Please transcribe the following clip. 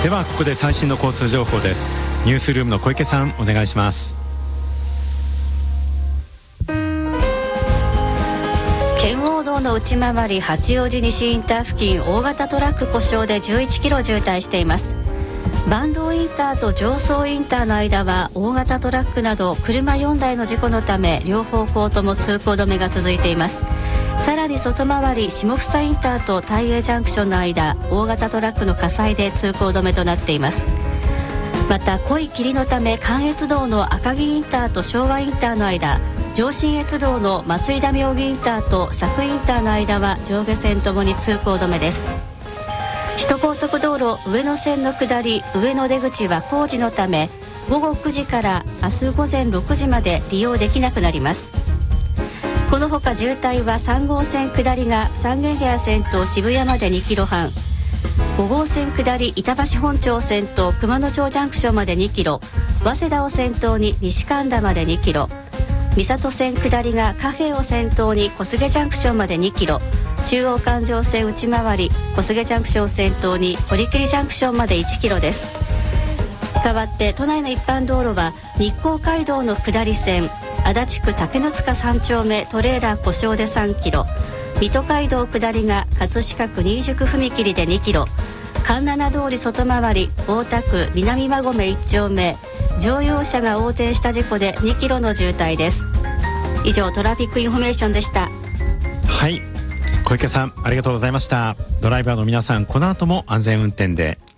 ではここで最新の交通情報です。ニュースルームの小池さん、お願いします。 圏央道の内回り八王子西インター付近、大型トラック故障で11キロ渋滞しています。坂東インターと常総インターの間は大型トラックなど車4台の事故のため両方向とも通行止めが続いています。さらに外回り下総インターと大栄ジャンクションの間、大型トラックの火災で通行止めとなっています。また濃い霧のため関越道の赤城インターと昭和インターの間、上信越道の松井田妙義インターと佐久インターの間は上下線ともに通行止めです。首都高速道路上野線の下り上野出口は工事のため午後9時から明日午前6時まで利用できなくなります。このほか渋滞は3号線下りが三軒茶屋線と渋谷まで2キロ半、5号線下り板橋本町線と熊野町ジャンクションまで2キロ、早稲田を先頭に西神田まで2キロ、三郷線下りが加平を先頭に小菅ジャンクションまで2キロ、中央環状線内回り小菅ジャンクション先頭に堀切ジャンクションまで1キロです。代わって都内の一般道路は日光街道の下り線足立区竹の塚3丁目トレーラー故障で3キロ、水戸街道下りが葛飾区新宿踏切で2キロ、環七通り外回り大田区南馬込1丁目乗用車が横転した事故で2キロの渋滞です。以上トラフィックインフォメーションでした。 はい、小池さんありがとうございました。ドライバーの皆さん、この後も安全運転で